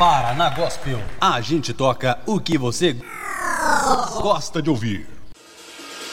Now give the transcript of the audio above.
Paraná Gospel. A gente toca o que você gosta de ouvir.